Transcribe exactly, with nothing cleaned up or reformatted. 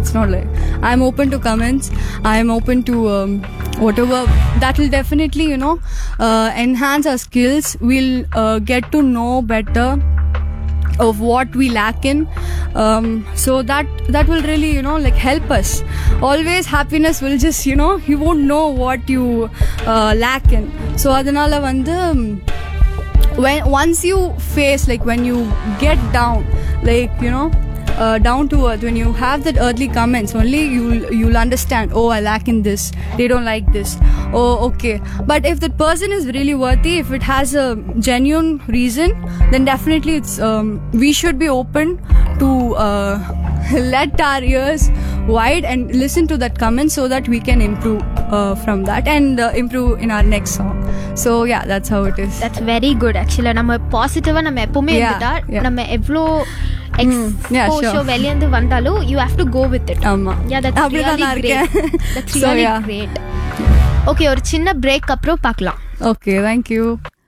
It's not like I'm open to comments. I'm open to um, whatever that will definitely, you know, uh, enhance our skills. We'll uh, get to know better of what we lack in, um, so that that will really, you know, like help us. Always happiness will just, you know, you won't know what you uh, lack in. So adanala vandu when once you face, like when you get down, like, you know, uh, down to earth, when you have that earthly comments, only you'll you'll understand, oh, I lack in this, they don't like this, oh, okay. But if that person is really worthy, if it has a genuine reason, then definitely it's um, we should be open to uh, let our ears wide and listen to that comment, so that we can improve uh, from that and uh, improve in our next song. So yeah, that's how it is. That's very good actually. நம்ம பாசிட்டிவா நம்ம எப்பவுமே இருந்துட்டா நம்ம எவ்ளோ exposure வெளியந்து வந்தாலும் you have to go with it. ஆமா, yeah, that's really great. That's really great. Okay, ஒரு சின்ன பிரேக் அப்புறம் பார்க்கலாம். Okay, thank you.